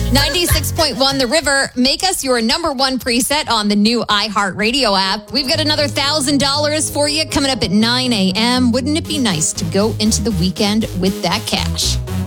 96.1 The River. Make us your number one preset on the new iHeartRadio app. We've got another $1,000 for you coming up at 9 a.m. Wouldn't it be nice to go into the weekend with that cash?